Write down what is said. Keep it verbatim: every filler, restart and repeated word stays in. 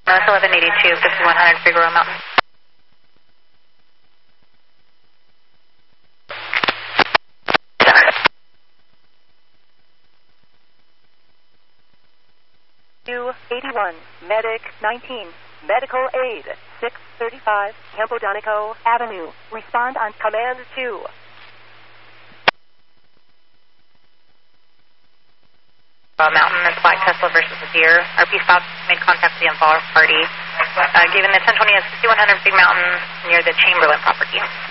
North eleven eighty-two, fifty-one hundred Figueroa Mountain. two eighty-one, Medic nineteen, Medical Aid, six thirty-five, Campodonico Avenue. Respond on Command two. Uh, Mountain, it's Black Tesla versus the Deer. R P stopped, made contact with the involved party. Uh, given the ten twenty is fifty-one hundred Big Mountain near the Chamberlain property.